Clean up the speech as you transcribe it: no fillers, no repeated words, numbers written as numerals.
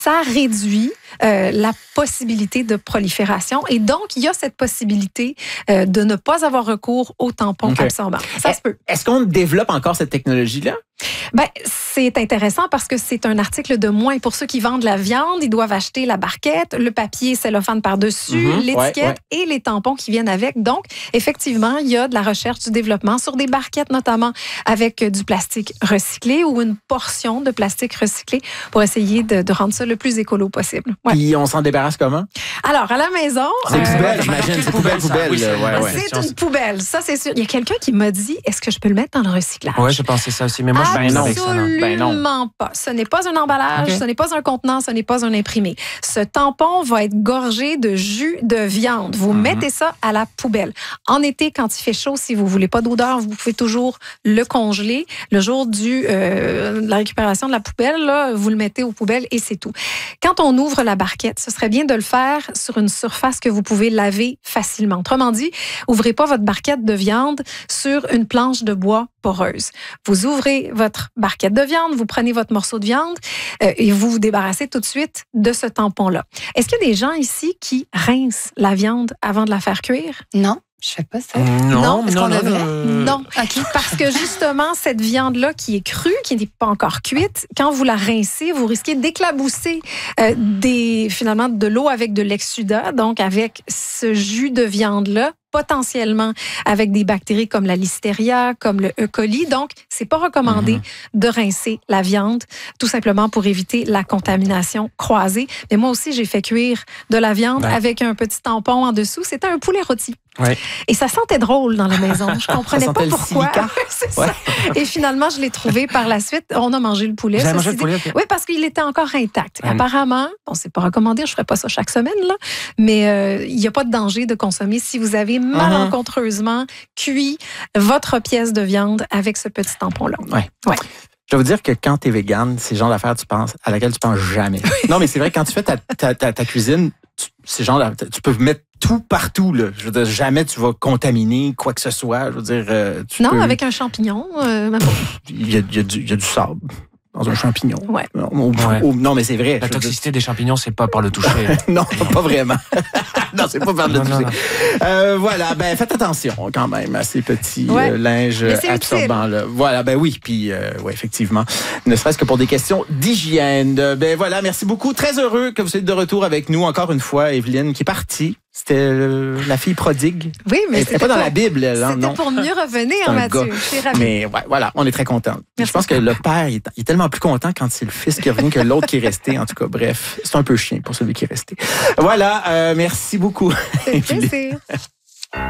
ça réduit la possibilité de prolifération. Et donc, il y a cette possibilité de ne pas avoir recours aux tampons absorbants. Ça se peut. Est-ce qu'on développe encore cette technologie-là? Ben, c'est intéressant parce que c'est un article de moins. Pour ceux qui vendent la viande, ils doivent acheter la barquette, le papier cellophane par-dessus, l'étiquette et les tampons qui viennent avec. Donc, effectivement, il y a de la recherche, du développement sur des barquettes, notamment avec du plastique recyclé ou une portion de plastique recyclé pour essayer de rendre ça le plus écolo possible. Ouais. Puis on s'en débarrasse comment? Alors, à la maison... C'est poubelle, j'imagine. C'est poubelle. C'est une poubelle, ça c'est sûr. Il y a quelqu'un qui m'a dit, est-ce que je peux le mettre dans le recyclage? Oui, je pensais ça aussi, mais moi, Absolument pas. Ce n'est pas un emballage, ce n'est pas un contenant, ce n'est pas un imprimé. Ce tampon va être gorgé de jus de viande. Vous mettez ça à la poubelle. En été, quand il fait chaud, si vous voulez pas d'odeur, vous pouvez toujours le congeler. Le jour de la récupération de la poubelle, là, vous le mettez aux poubelles et c'est tout. Quand on ouvre la barquette, ce serait bien de le faire sur une surface que vous pouvez laver facilement. Autrement dit, ouvrez pas votre barquette de viande sur une planche de bois poreuse. Vous ouvrez votre barquette de viande, vous prenez votre morceau de viande et vous vous débarrassez tout de suite de ce tampon-là. Est-ce qu'il y a des gens ici qui rincent la viande avant de la faire cuire? Non. Je fais pas ça. Non. Est-ce qu'on devrait? Non. Okay. Parce que justement, cette viande-là qui est crue, qui n'est pas encore cuite, quand vous la rincez, vous risquez d'éclabousser finalement de l'eau avec de l'exsudat, donc avec ce jus de viande-là, potentiellement avec des bactéries comme la listeria, comme le E. coli. Donc, c'est pas recommandé de rincer la viande, tout simplement pour éviter la contamination croisée. Mais moi aussi, j'ai fait cuire de la viande avec un petit tampon en dessous. C'était un poulet rôti. Ouais. Et ça sentait drôle dans la maison. Je comprenais pas pourquoi. C'est ça. Et finalement, je l'ai trouvé par la suite. On a mangé le poulet. Vous avez mangé le poulet? Okay. Oui, parce qu'il était encore intact. Apparemment, bon, c'est pas recommandé, je ferais pas ça chaque semaine, là, mais il n'y a pas de danger de consommer si vous avez malencontreusement cuit votre pièce de viande avec ce petit tampon-là. Ouais. Je vais vous dire que quand tu es végane, c'est le genre d'affaire à laquelle tu penses jamais. Non, mais c'est vrai, quand tu fais ta cuisine, tu peux mettre tout partout. Là. Je veux dire, jamais tu vas contaminer quoi que ce soit. Je veux dire, avec un champignon. Il y a du sable dans un champignon. Ouais. Non, mais c'est vrai. La toxicité des champignons, c'est pas par le toucher. Non, pas vraiment. Non, c'est pas par le toucher. Voilà, faites attention quand même à ces petits linges absorbants-là. Voilà, oui, puis effectivement, ne serait-ce que pour des questions d'hygiène. Voilà, merci beaucoup. Très heureux que vous soyez de retour avec nous encore une fois, Evelyne, qui est partie. C'était la fille prodigue. Oui, mais c'était pas dans la Bible. C'était pour mieux revenir, Mathieu. Mais voilà, on est très contents. Je pense que le père, il est tellement plus content quand c'est le fils qui revient que l'autre qui est resté. En tout cas, bref, c'est un peu chien pour celui qui est resté. Voilà, merci beaucoup. C'est un plaisir.